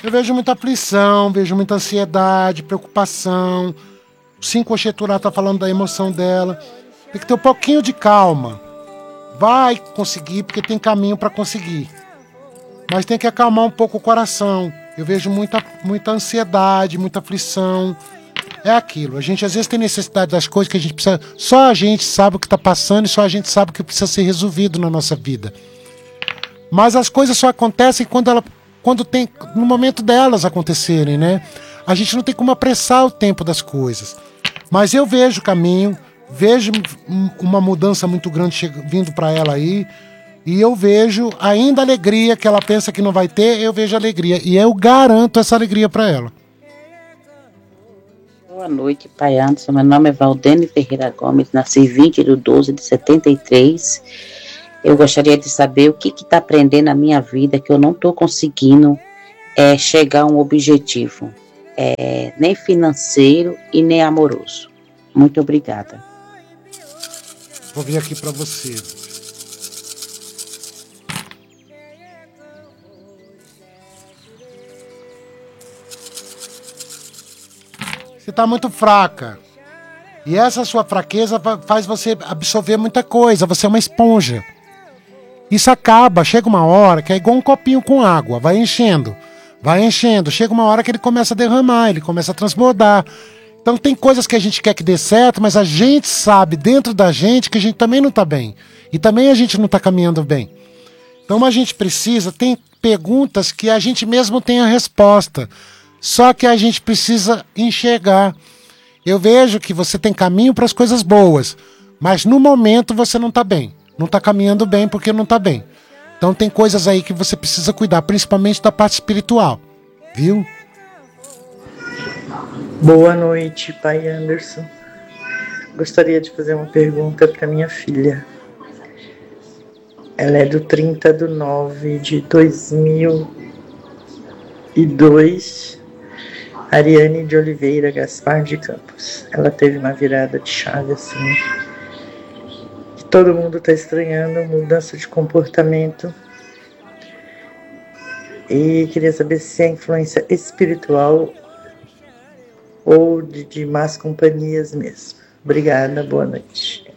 Eu vejo muita aflição, vejo muita ansiedade, preocupação. O 5 Oxeturá tá falando da emoção dela. Tem que ter um pouquinho de calma. Vai conseguir, porque tem caminho para conseguir. Mas tem que acalmar um pouco o coração. Eu vejo muita ansiedade, muita aflição. É aquilo. A gente às vezes tem necessidade das coisas que a gente precisa. Só a gente sabe o que está passando e só a gente sabe o que precisa ser resolvido na nossa vida. Mas as coisas só acontecem quando tem no momento delas acontecerem, né? A gente não tem como apressar o tempo das coisas. Mas eu vejo o caminho, vejo uma mudança muito grande vindo para ela aí. E eu vejo ainda a alegria que ela pensa que não vai ter, eu vejo alegria. E eu garanto essa alegria para ela. Boa noite, Pai Anderson. Meu nome é Valdene Ferreira Gomes, nasci 20/12/73. Eu gostaria de saber o que está aprendendo na minha vida que eu não estou conseguindo chegar a um objetivo, nem financeiro e nem amoroso. Muito obrigada. Vou vir aqui para você. Você está muito fraca. E essa sua fraqueza faz você absorver muita coisa. Você é uma esponja. Isso acaba, chega uma hora que é igual um copinho com água. Vai enchendo. Chega uma hora que ele começa a derramar, ele começa a transbordar. Então tem coisas que a gente quer que dê certo, mas a gente sabe dentro da gente que a gente também não está bem. E também a gente não está caminhando bem. Então a gente precisa, tem perguntas que a gente mesmo tem a resposta. Só que a gente precisa enxergar. Eu vejo que você tem caminho para as coisas boas, mas no momento você não está bem. Não está caminhando bem porque não está bem. Então tem coisas aí que você precisa cuidar, principalmente da parte espiritual. Viu? Boa noite, Pai Anderson. Gostaria de fazer uma pergunta para minha filha. Ela é do 30/9/2002, Ariane de Oliveira Gaspar de Campos. Ela teve uma virada de chave assim, que todo mundo está estranhando, mudança de comportamento. E queria saber se é influência espiritual ou de más companhias mesmo. Obrigada, boa noite.